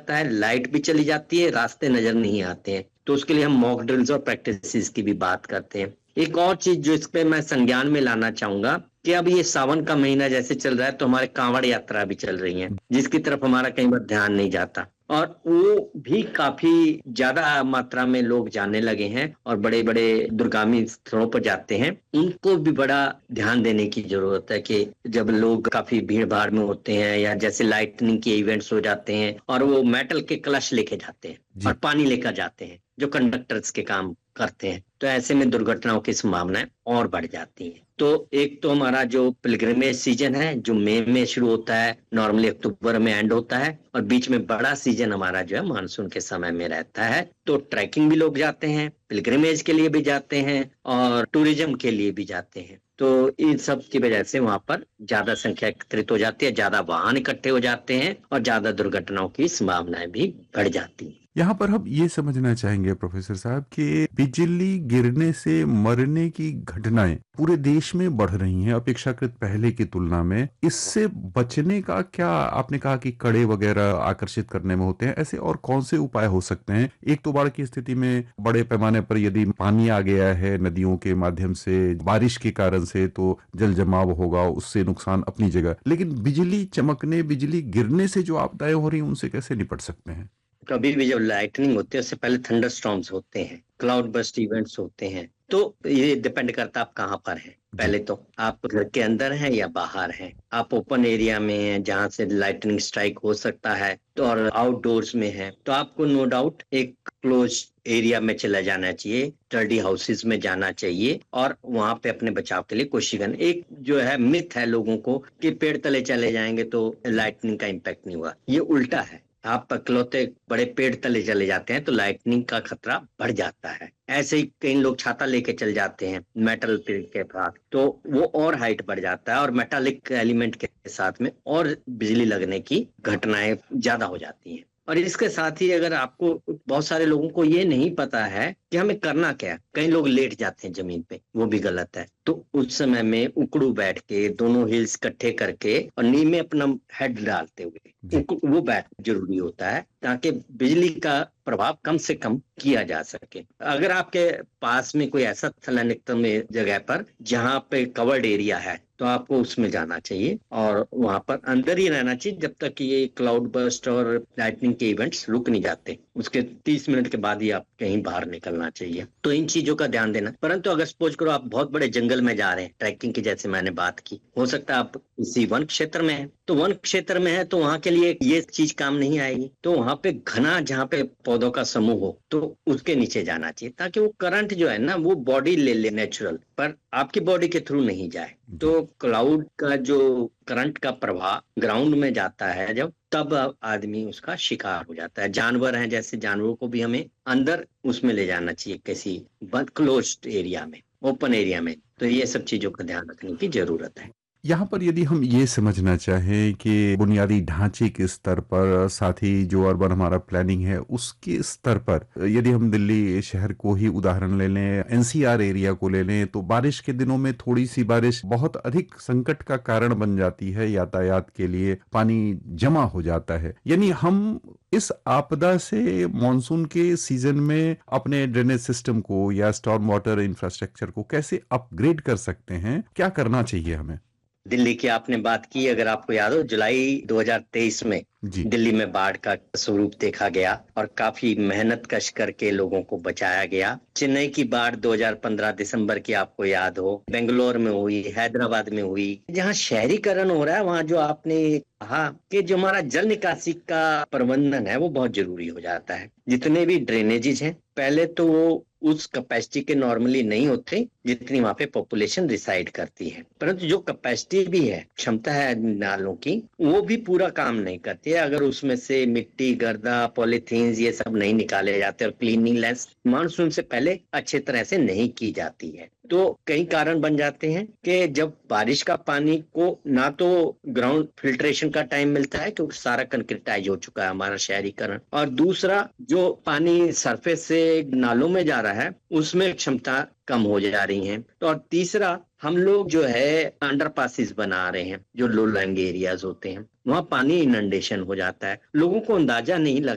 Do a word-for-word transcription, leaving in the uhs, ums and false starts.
जाता है, लाइट भी चली जाती है, रास्ते नजर नहीं आते हैं। तो उसके लिए हम मॉक ड्रिल्स और प्रैक्टिसेस की भी बात करते हैं। एक और चीज जो इस पे मैं संज्ञान में लाना चाहूंगा कि अब ये सावन का महीना जैसे चल रहा है, तो हमारे कांवड़ यात्रा भी चल रही है, जिसकी तरफ हमारा कई बार ध्यान नहीं जाता, और वो भी काफी ज्यादा मात्रा में लोग जाने लगे हैं और बड़े बड़े दुर्गामी स्थलों पर जाते हैं। उनको भी बड़ा ध्यान देने की जरूरत है कि जब लोग काफी भीड़ भाड़ में होते हैं या जैसे लाइटनिंग के इवेंट्स हो जाते हैं और वो मेटल के कलश लेके जाते हैं जी। और पानी लेकर जाते हैं जो कंडक्टर्स के काम करते हैं, तो ऐसे में दुर्घटनाओं की संभावनाएं और बढ़ जाती हैं। तो एक तो हमारा जो पिलग्रिमेज सीजन है जो मई में शुरू होता है, नॉर्मली अक्टूबर में एंड होता है, और बीच में बड़ा सीजन हमारा जो है मानसून के समय में रहता है। तो ट्रैकिंग भी लोग जाते हैं, पिलग्रिमेज के लिए भी जाते हैं और टूरिज्म के लिए भी जाते हैं। तो इन सब की वजह से वहां पर ज्यादा संख्या एकत्रित हो जाती है, ज्यादा वाहन इकट्ठे हो जाते हैं और ज्यादा दुर्घटनाओं की संभावनाएं भी बढ़ जाती हैं। यहाँ पर हम ये समझना चाहेंगे प्रोफेसर साहब कि बिजली गिरने से मरने की घटनाएं पूरे देश में बढ़ रही हैं अपेक्षाकृत पहले की तुलना में। इससे बचने का क्या, आपने कहा कि कड़े वगैरह आकर्षित करने में होते हैं, ऐसे और कौन से उपाय हो सकते हैं? एक तो बाढ़ की स्थिति में बड़े पैमाने पर यदि पानी आ गया है नदियों के माध्यम से बारिश के कारण से, तो जल जमाव होगा, उससे नुकसान अपनी जगह, लेकिन बिजली चमकने, बिजली गिरने से जो आपदाएं हो रही हैं उनसे कैसे निपट सकते हैं? कभी भी जब लाइटनिंग होती है उससे पहले थंडर स्टॉर्म्स होते हैं, क्लाउड बर्स्ट इवेंट्स होते हैं। तो ये डिपेंड करता है आप कहाँ पर हैं। पहले तो आप घर के अंदर हैं या बाहर हैं, आप ओपन एरिया में हैं जहां से लाइटनिंग स्ट्राइक हो सकता है, तो और आउटडोर्स में हैं, तो आपको नो डाउट एक क्लोज एरिया में चला जाना चाहिए, स्टडी हाउसेज में जाना चाहिए और वहां पे अपने बचाव के लिए कोशिश करनी। एक जो है मिथ है लोगों को कि पेड़ तले चले जाएंगे तो लाइटनिंग का इम्पैक्ट नहीं हुआ, ये उल्टा है। आप अकलौते बड़े पेड़ तले चले जाते हैं तो लाइटनिंग का खतरा बढ़ जाता है। ऐसे ही कई लोग छाता लेके चल जाते हैं मेटल पेड़ के पास, तो वो और हाइट बढ़ जाता है और मेटालिक एलिमेंट के साथ में और बिजली लगने की घटनाएं ज्यादा हो जाती हैं। और इसके साथ ही अगर आपको, बहुत सारे लोगों को ये नहीं पता है कि हमें करना क्या है, कई लोग लेट जाते हैं जमीन पे, वो भी गलत है। तो उस समय में उकड़ू बैठ के दोनों हिल्स इकट्ठे करके और नी में अपना हेड डालते हुए वो बैठ जरूरी होता है, ताकि बिजली का प्रभाव कम से कम किया जा सके। अगर आपके पास में कोई ऐसा स्थलानिकतम जगह पर जहाँ पे कवर्ड एरिया है तो आपको उसमें जाना चाहिए और वहां पर अंदर ही रहना चाहिए जब तक ये क्लाउड बर्स्ट और लाइटनिंग के इवेंट्स रुक नहीं जाते। उसके तीस मिनट के बाद ही आप कहीं बाहर निकलना चाहिए। तो इन चीजों का ध्यान देना। परंतु अगर सपोज करो आप बहुत बड़े जंगल में जा रहे हैं, ट्रैकिंग की जैसे मैंने बात की, हो सकता है आप इसी वन क्षेत्र में है, तो वन क्षेत्र में है तो वहां के लिए ये चीज काम नहीं आएगी। तो वहां पे घना जहाँ पे पौधों का समूह हो तो उसके नीचे जाना चाहिए, ताकि वो करंट जो है ना वो बॉडी ले ले नेचुरल, पर आपकी बॉडी के थ्रू नहीं जाए। तो क्लाउड का जो करंट का प्रवाह ग्राउंड में जाता है जब, तब आदमी उसका शिकार हो जाता है। जानवर हैं, जैसे जानवरों को भी हमें अंदर उसमें ले जाना चाहिए, किसी बंद क्लोज्ड एरिया में, ओपन एरिया में। तो ये सब चीजों का ध्यान रखने की जरूरत है। यहाँ पर यदि हम ये समझना चाहें कि बुनियादी ढांचे के स्तर पर, साथ ही जो अर्बन हमारा प्लानिंग है उसके स्तर पर, यदि हम दिल्ली शहर को ही उदाहरण ले लें, एनसीआर एरिया को ले लें, तो बारिश के दिनों में थोड़ी सी बारिश बहुत अधिक संकट का कारण बन जाती है। यातायात के लिए पानी जमा हो जाता है। यानी हम इस आपदा से मॉनसून के सीजन में अपने ड्रेनेज सिस्टम को या स्टॉर्म वाटर इंफ्रास्ट्रक्चर को कैसे अपग्रेड कर सकते हैं? क्या करना चाहिए हमें? दिल्ली की आपने बात की, अगर आपको याद हो जुलाई दो हज़ार तेईस में दिल्ली में बाढ़ का स्वरूप देखा गया और काफी मेहनत कश करके लोगों को बचाया गया। चेन्नई की बाढ़ दो हज़ार पंद्रह दिसंबर की आपको याद हो, बेंगलोर में हुई, हैदराबाद में हुई। जहाँ शहरीकरण हो रहा है वहाँ जो आपने कहा कि जो हमारा जल निकासी का प्रबंधन है वो बहुत जरूरी हो जाता है। जितने भी ड्रेनेजेस हैं पहले तो वो उस कैपेसिटी के नॉर्मली नहीं होते जितनी वहां पे पॉपुलेशन रिसाइड करती है, परंतु जो कैपेसिटी भी है, क्षमता है नालों की, वो भी पूरा काम नहीं करती है अगर उसमें से मिट्टी, गर्दा, पॉलीथीन ये सब नहीं निकाले जाते और क्लीनिंगनेस मानसून से पहले अच्छे तरह से नहीं की जाती है। तो कई कारण बन जाते हैं कि जब बारिश का पानी को ना तो ग्राउंड फिल्ट्रेशन का टाइम मिलता है क्योंकि सारा कंक्रीटाइज हो चुका है हमारा शहरीकरण, और दूसरा जो पानी सरफेस से नालों में जा रहा है उसमें क्षमता कम हो जा रही है। तो और तीसरा, हम लोग जो है अंडर पासिस बना रहे हैं जो लो लैंग एरियाज होते हैं, वहां पानी इनंडेशन हो जाता है, लोगों को अंदाजा नहीं लगता